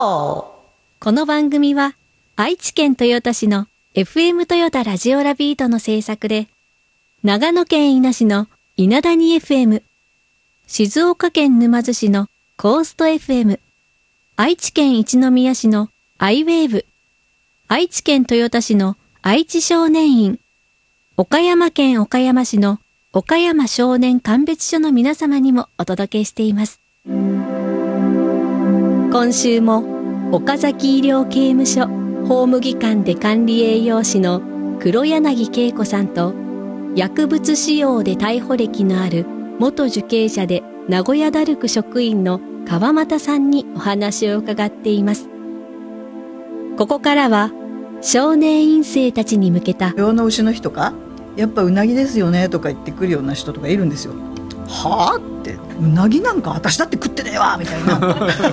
この番組は愛知県豊田市の FM 豊田ラジオラビートの制作で、長野県伊那市の稲谷 FM、静岡県沼津市のコースト FM、愛知県一宮市のアイウェーブ、愛知県豊田市の愛知少年院、岡山県岡山市の岡山少年鑑別所の皆様にもお届けしています。今週も岡崎医療刑務所法務技官で管理栄養士の黒柳恵子さんと、薬物使用で逮捕歴のある元受刑者で名古屋ダルク職員の川又さんにお話を伺っています。ここからは少年院生たちに向けた養の牛の日とか、やっぱうなぎですよねとか言ってくるような人とかいるんですよ。はぁって、うなぎなんか私だって食ってねえわみたいな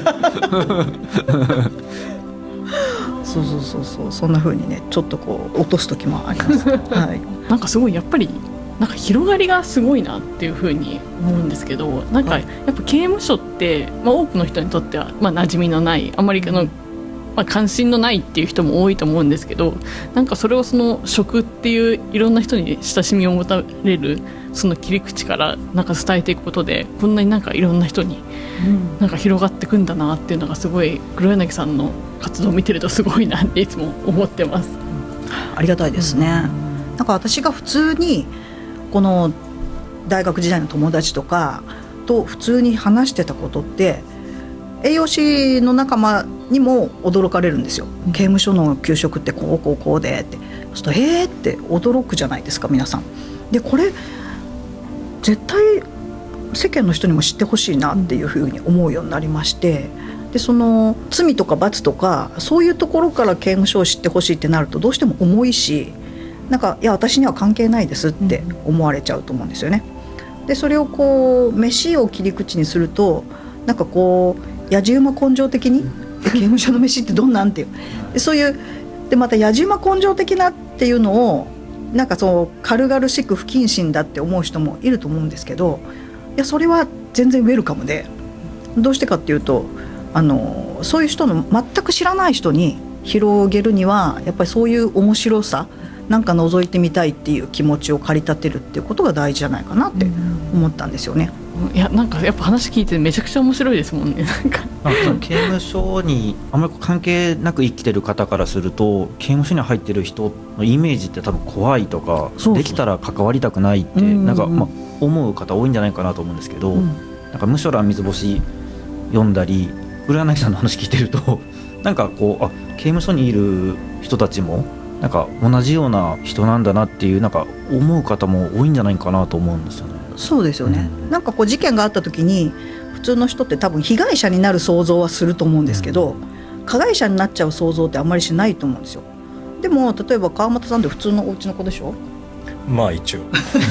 そうそんな風にね、ちょっとこう落とす時もあります、はい、 なんかすごいやっぱりなんか広がりがすごいなっていう風に思うんですけど、なんかやっぱ刑務所って、多くの人にとっては馴染みのない、あまり関心のないっていう人も多いと思うんですけど、なんかそれをその食っていういろんな人に親しみを持たれるその切り口からなんか伝えていくことで、こんなになんかいろんな人になんか広がっていくんだなっていうのが、すごい黒柳さんの活動を見てるとすごいなっていつも思ってます。 ありがたいですね。なんか私が普通にこの大学時代の友達とかと普通に話してたことって、栄養士の仲間にも驚かれるんですよ。刑務所の給食ってこうでって、そうするとって驚くじゃないですか皆さん。でこれ絶対世間の人にも知ってほしいなっていうふうに思うようになりまして、でその罪とか罰とかそういうところから刑務所を知ってほしいってなると、どうしても重いし、なんかいや私には関係ないですって思われちゃうと思うんですよね。でそれをこう飯を切り口にすると、なんかこうやじ馬根性的に刑務所の飯ってどんなんっていう、でそういうでまたやじ馬根性的なっていうのをなんかそう軽々しく不謹慎だって思う人もいると思うんですけど、いやそれは全然ウェルカムで、どうしてかっていうとそういう人の全く知らない人に広げるには、やっぱりそういう面白さ、なんか覗いてみたいっていう気持ちを駆り立てるっていうことが大事じゃないかなって思ったんですよね。 いやなんかやっぱ話聞いてめちゃくちゃ面白いですもんね。 その刑務所にあんまり関係なく生きてる方からすると、刑務所に入ってる人のイメージって多分怖いとか、できたら関わりたくないってなんか思う方多いんじゃないかなと思うんですけど、なんかムショラン水星読んだり黒柳さんの話聞いてると、なんかこう刑務所にいる人たちもなんか同じような人なんだなっていうなんか思う方も多いんじゃないかなと思うんですよね。 そうですよね、なんかこう事件があった時に普通の人って多分被害者になる想像はすると思うんですけど、加害者になっちゃう想像ってあんまりしないと思うんですよ。でも例えば川又さんって普通のお家の子でしょ。 まあ一応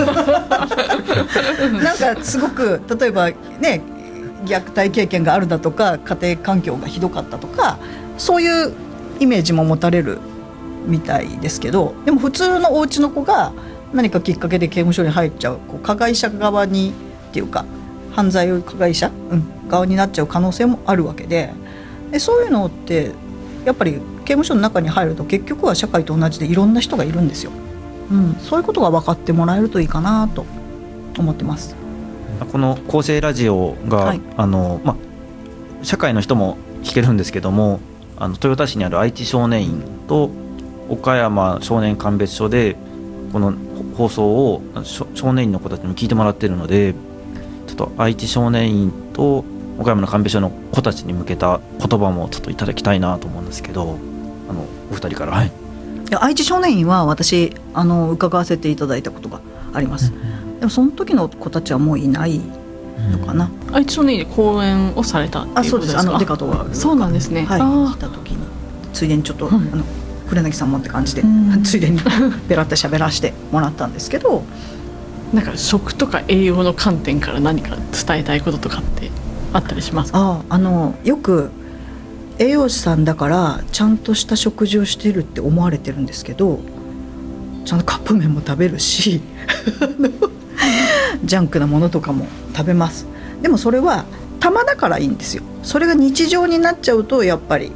なんかすごく例えばね、虐待経験があるだとか家庭環境がひどかったとか、そういうイメージも持たれるみたいですけど、でも普通のお家の子が何かきっかけで刑務所に入っちゃう、加害者側にっていうか犯罪加害者、側になっちゃう可能性もあるわけで、そういうのってやっぱり刑務所の中に入ると結局は社会と同じでいろんな人がいるんですよ。そういうことが分かってもらえるといいかなと思ってます。 この厚生ラジオが、はい、社会の人も聞けるんですけども、豊田市にある愛知少年院と岡山少年鑑別所でこの放送を少年院の子たちに聞いてもらっているので、ちょっと愛知少年院と岡山の鑑別所の子たちに向けた言葉もちょっといただきたいなと思うんですけど、お二人から。はい、いや愛知少年院は私伺わせていただいたことがあります、でもその時の子たちはもういないのかな。 愛知少年院で講演をされたっていうことですか。 そうです。デカとはそうなんですね。 はい、来た時についでにちょっと、黒柳さんもって感じで、ついでにベラッと喋らせてもらったんですけど、 なんか食とか栄養の観点から何か伝えたいこととかってあったりしますか。 よく栄養士さんだからちゃんとした食事をしてるって思われてるんですけど、ちゃんとカップ麺も食べるしジャンクなものとかも食べます。でもそれはたまだからいいんですよ。それが日常になっちゃうとやっぱり